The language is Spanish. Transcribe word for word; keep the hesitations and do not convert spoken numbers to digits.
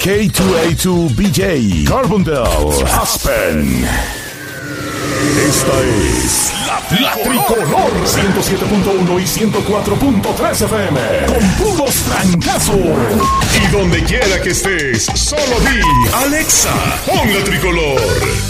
K dos A dos B J, Carbondale, Aspen. Esta es la, la Tricolor ciento siete punto uno y ciento cuatro punto tres F M. Con puros trancazos. Y donde quiera que estés, solo di Alexa, pon la Tricolor.